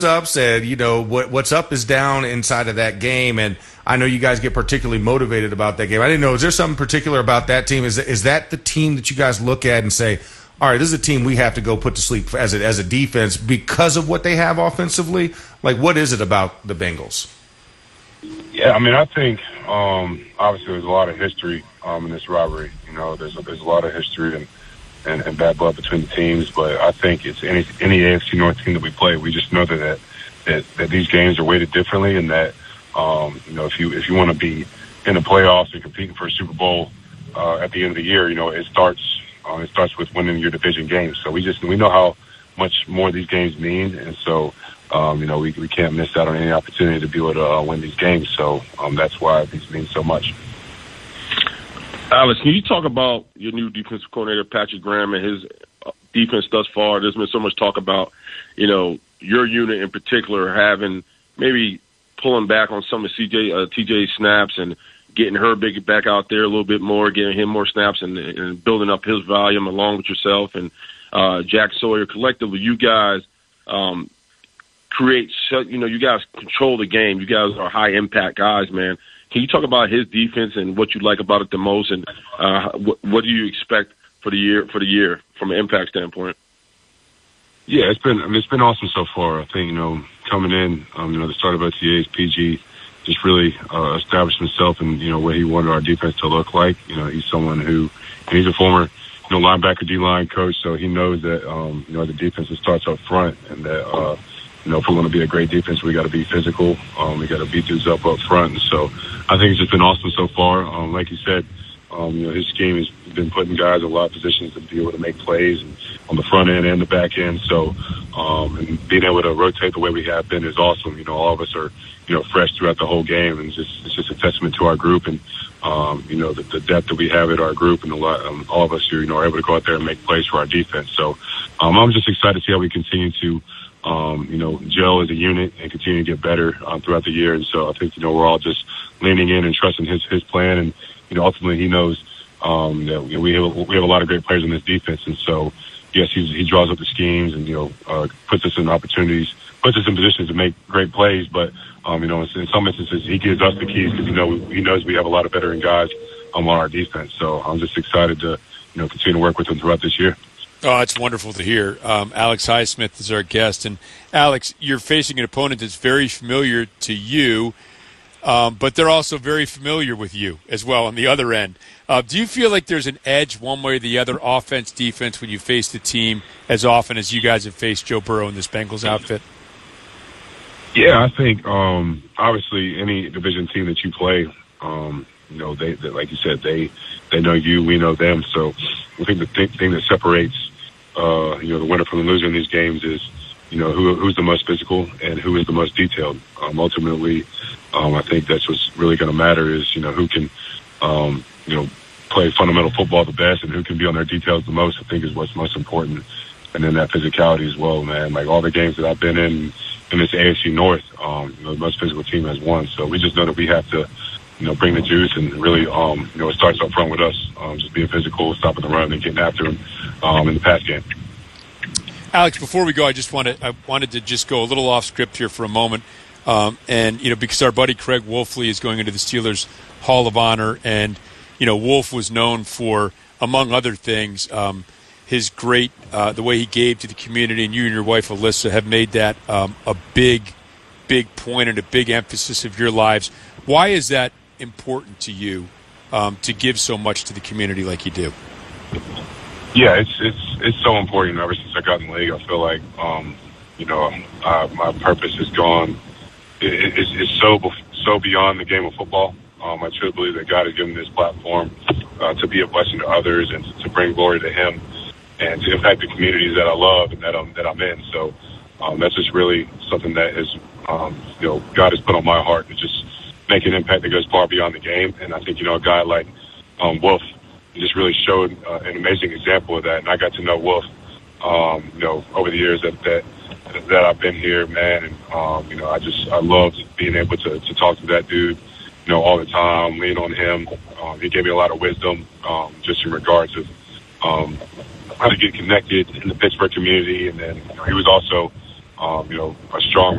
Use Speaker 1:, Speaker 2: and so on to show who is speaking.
Speaker 1: ups and what's up is down inside of that game, and I know you guys get particularly motivated about that game. I didn't know, is there something particular about that team? Is that the team that you guys look at and say, all right, this is a team we have to go put to sleep as a defense because of what they have offensively? Like, what is it about the Bengals?
Speaker 2: Yeah, I mean, I think obviously there's a lot of history in this rivalry. There's a lot of history and bad blood between the teams, but I think it's any AFC North team that we play, we just know that these games are weighted differently, and that if you want to be in the playoffs and competing for a Super Bowl at the end of the year, it starts with winning your division games. So we know how much more these games mean, and so we can't miss out on any opportunity to be able to win these games. So that's why these mean so much.
Speaker 3: Alex, can you talk about your new defensive coordinator, Patrick Graham, and his defense thus far? There's been so much talk about, your unit in particular having maybe pulling back on some of TJ snaps and getting Herbig back out there a little bit more, getting him more snaps and building up his volume along with yourself and Jack Sawyer. Collectively, you guys you guys control the game. You guys are high-impact guys, man. Can you talk about his defense and what you like about it the most, and what do you expect for the year from an impact standpoint?
Speaker 2: Yeah, it's been awesome so far. I think coming in, the start of OTAs, PG just really established himself and what he wanted our defense to look like. He's someone he's a former linebacker D-line coach, so he knows that the defense starts up front, and that if we're going to be a great defense, we got to be physical. We got to beat dudes up front. And so I think it's just been awesome so far. Like you said, his scheme has been putting guys in a lot of positions to be able to make plays on the front end and the back end. So and being able to rotate the way we have been is awesome. All of us are fresh throughout the whole game, and it's just a testament to our group and the depth that we have at our group, and all of us here are able to go out there and make plays for our defense. So I'm just excited to see how we continue to gel as a unit and continue to get better throughout the year. And so I think, we're all just leaning in and trusting his plan. And, ultimately he knows that we have a lot of great players in this defense. And so, yes, he draws up the schemes and, puts us in positions to make great plays. But, in some instances, he gives us the keys because, he knows we have a lot of veteran guys on our defense. So I'm just excited to, continue to work with him throughout this year.
Speaker 4: Oh, it's wonderful to hear. Alex Highsmith is our guest. And, Alex, you're facing an opponent that's very familiar to you, but they're also very familiar with you as well on the other end. Do you feel like there's an edge one way or the other, offense, defense, when you face the team as often as you guys have faced Joe Burrow in this Bengals outfit?
Speaker 2: Yeah, I think obviously any division team that you play, they like you said, they know you, we know them. So I think the thing that separates the winner from the loser in these games is, who's the most physical and who is the most detailed. Ultimately, I think that's what's really going to matter is, who can, play fundamental football the best and who can be on their details the most, I think is what's most important. And then that physicality as well, man. Like all the games that I've been in this AFC North, the most physical team has won. So we just know that we have to, bring the juice and really, it starts up front with us, just being physical, stopping the run and getting after them in the pass game.
Speaker 4: Alex, before we go, I wanted to just go a little off script here for a moment. Because our buddy Craig Wolfley is going into the Steelers Hall of Honor, and, Wolf was known for, among other things, his great, the way he gave to the community, and you and your wife Alyssa have made that a big point and a big emphasis of your lives. Why is that important to you to give so much to the community like you do?
Speaker 2: Yeah, it's so important. Ever since I got in the league, I feel like my purpose has gone. It's so beyond the game of football. I truly believe that God has given me this platform to be a blessing to others and to bring glory to Him and to impact the communities that I love and that I'm in. So that's just really something that is God has put on my heart to just make an impact that goes far beyond the game. And I think a guy like Wolf just really showed an amazing example of that. And I got to know Wolf over the years that I've been here, man. And I loved being able to talk to that dude all the time, lean on him. He gave me a lot of wisdom just in regards of how to get connected in the Pittsburgh community. And then he was also You know, a strong